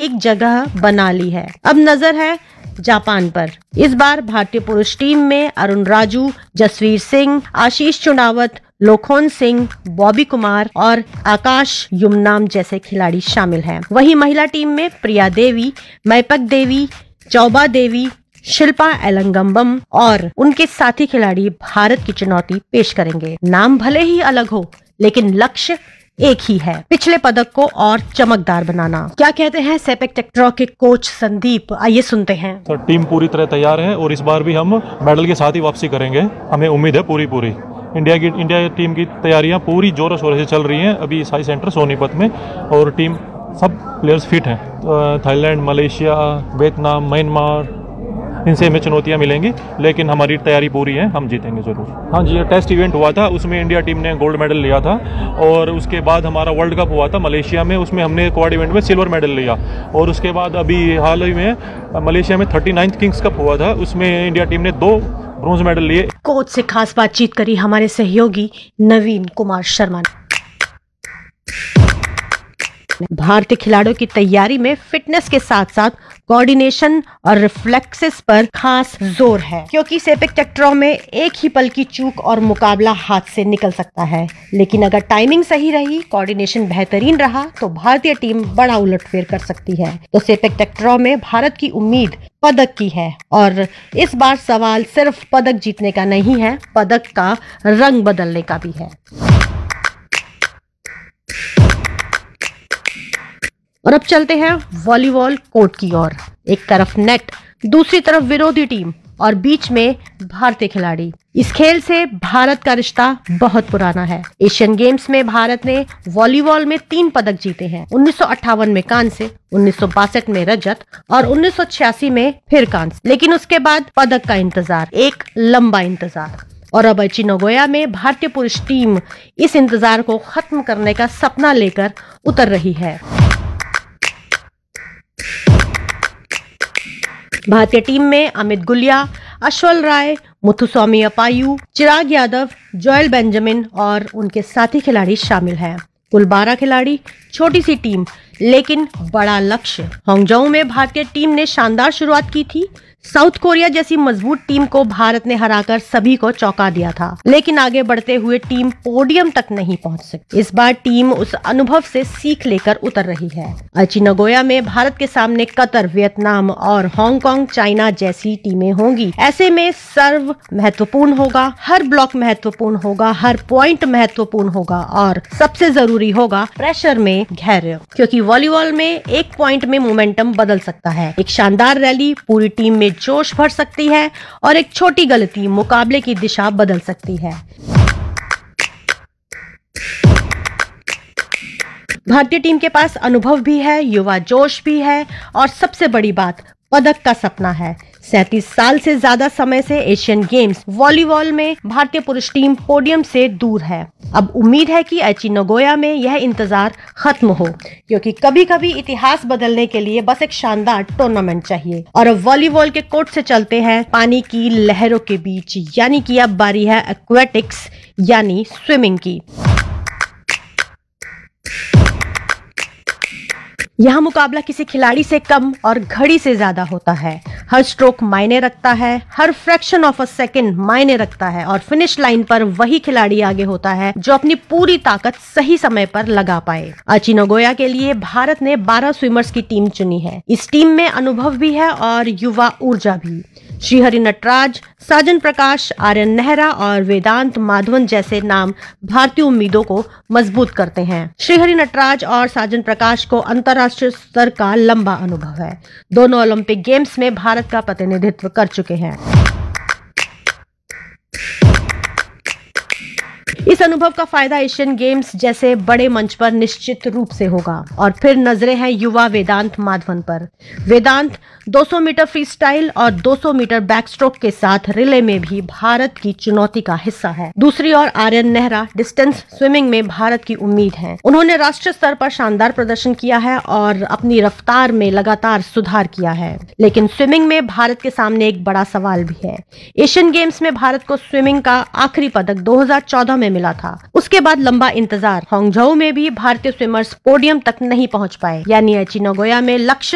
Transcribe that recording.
एक जगह बना ली है। अब नजर है जापान पर। इस बार भारतीय पुरुष टीम में अरुण राजू, जसवीर सिंह, आशीष चुनावत, लोखोन सिंह, बॉबी कुमार और आकाश युमनाम जैसे खिलाड़ी शामिल हैं। वहीं महिला टीम में प्रिया देवी, मैपक देवी, चौबा देवी, शिल्पा एलंगम्बम और उनके साथी खिलाड़ी भारत की चुनौती पेश करेंगे। नाम भले ही अलग हो, लेकिन लक्ष्य एक ही है, पिछले पदक को और चमकदार बनाना। क्या कहते हैं सेपेक टैक्रो के कोच संदीप, आइए सुनते हैं। तो टीम पूरी तरह तैयार है और इस बार भी हम मेडल के साथ ही वापसी करेंगे, हमें उम्मीद है पूरी। इंडिया टीम की तैयारियां पूरी जोरों शोरों से चल रही हैं अभी साई सेंटर सोनीपत में, और टीम सब प्लेयर्स फिट हैं। थाईलैंड, मलेशिया, वियतनाम, म्यांमार, इनसे हमें चुनौतियां मिलेंगी, लेकिन हमारी तैयारी पूरी है, हम जीतेंगे जरूर। हाँ जी, टेस्ट इवेंट हुआ था, उसमें इंडिया टीम ने गोल्ड मेडल लिया था, और उसके बाद हमारा वर्ल्ड कप हुआ था मलेशिया में, उसमें हमने क्वाड इवेंट में सिल्वर मेडल लिया, और उसके बाद अभी हाल ही में मलेशिया में 39th किंग्स कप हुआ था, उसमें इंडिया टीम ने 2 ब्रॉन्ज मेडल लिए। कोच से खास बातचीत करी हमारे सहयोगी नवीन कुमार शर्मा ने। भारतीय खिलाड़ियों की तैयारी में फिटनेस के साथ साथ कोऑर्डिनेशन और रिफ्लेक्सेस पर खास जोर है, क्योंकि सेपेक टैक्रो में एक ही पल की चूक और मुकाबला हाथ से निकल सकता है। लेकिन अगर टाइमिंग सही रही, कोऑर्डिनेशन बेहतरीन रहा, तो भारतीय टीम बड़ा उलटफेर कर सकती है। तो सेपेक टैक्रो में भारत की उम्मीद पदक की है, और इस बार सवाल सिर्फ पदक जीतने का नहीं है, पदक का रंग बदलने का भी है। और अब चलते हैं वॉलीबॉल कोर्ट की ओर। एक तरफ नेट, दूसरी तरफ विरोधी टीम और बीच में भारतीय खिलाड़ी। इस खेल से भारत का रिश्ता बहुत पुराना है। एशियन गेम्स में भारत ने वॉलीबॉल में 3 पदक जीते हैं। 1958 में कांस्य, 1962 में रजत और 1986 में फिर कांस्य। लेकिन उसके बाद पदक का इंतजार, एक लंबा इंतजार। और अब आईची नागोया में भारतीय पुरुष टीम इस इंतजार को खत्म करने का सपना लेकर उतर रही है। भारतीय टीम में अमित गुलिया, अश्वल राय, मुथुस्वामी अपायू, चिराग यादव, जोएल बेंजामिन और उनके साथी खिलाड़ी शामिल हैं। कुल 12 खिलाड़ी, छोटी सी टीम लेकिन बड़ा लक्ष्य। हांगझोउ में भारतीय टीम ने शानदार शुरुआत की थी। साउथ कोरिया जैसी मजबूत टीम को भारत ने हराकर सभी को चौंका दिया था, लेकिन आगे बढ़ते हुए टीम पोडियम तक नहीं पहुंच सकी। इस बार टीम उस अनुभव से सीख लेकर उतर रही है। आईची नागोया में भारत के सामने कतर, वियतनाम और हांगकांग, चाइना जैसी टीमें होंगी। ऐसे में सर्व महत्वपूर्ण होगा, हर ब्लॉक महत्वपूर्ण होगा, हर पॉइंट महत्वपूर्ण होगा, और सबसे जरूरी होगा प्रेशर में धैर्य, क्योंकि वॉलीबॉल में एक पॉइंट में मोमेंटम बदल सकता है। एक शानदार रैली पूरी टीम में जोश भर सकती है, और एक छोटी गलती मुकाबले की दिशा बदल सकती है। भारतीय टीम के पास अनुभव भी है, युवा जोश भी है, और सबसे बड़ी बात, पदक का सपना है। 37 साल से ज्यादा समय से एशियन गेम्स वॉलीबॉल में भारतीय पुरुष टीम पोडियम से दूर है। अब उम्मीद है कि आईची नागोया में यह इंतजार खत्म हो, क्योंकि कभी कभी इतिहास बदलने के लिए बस एक शानदार टूर्नामेंट चाहिए। और अब वॉलीबॉल के कोर्ट से चलते हैं पानी की लहरों के बीच, यानी कि अब बारी है एक्वेटिक्स यानी स्विमिंग की। यहाँ मुकाबला किसी खिलाड़ी से कम और घड़ी से ज्यादा होता है। हर स्ट्रोक मायने रखता है, हर फ्रैक्शन ऑफ अ सेकंड मायने रखता है, और फिनिश लाइन पर वही खिलाड़ी आगे होता है जो अपनी पूरी ताकत सही समय पर लगा पाए। आईची नागोया के लिए भारत ने 12 स्विमर्स की टीम चुनी है। इस टीम में अनुभव भी है और युवा ऊर्जा भी। श्रीहरि नटराज, साजन प्रकाश, आर्यन नेहरा और वेदांत माधवन जैसे नाम भारतीय उम्मीदों को मजबूत करते हैं। श्रीहरि नटराज और साजन प्रकाश को अंतर्राष्ट्रीय स्तर का लंबा अनुभव है। दोनों ओलंपिक गेम्स में भारत का प्रतिनिधित्व कर चुके हैं। इस अनुभव का फायदा एशियन गेम्स जैसे बड़े मंच पर निश्चित रूप से होगा। और फिर नजरें हैं युवा वेदांत माधवन पर। वेदांत 200 मीटर फ्री स्टाइल और 200 मीटर बैक स्ट्रोक के साथ रिले में भी भारत की चुनौती का हिस्सा है। दूसरी ओर आर्यन नेहरा डिस्टेंस स्विमिंग में भारत की उम्मीद है। उन्होंने राष्ट्रीय स्तर पर शानदार प्रदर्शन किया है और अपनी रफ्तार में लगातार सुधार किया है। लेकिन स्विमिंग में भारत के सामने एक बड़ा सवाल भी है। एशियन गेम्स में भारत को स्विमिंग का आखिरी पदक 2014 में मिला था। उसके बाद लंबा इंतजार। हांगझोउ में भी भारतीय स्विमर्स पोडियम तक नहीं पहुंच पाए, यानी आईची नागोया में लक्ष्य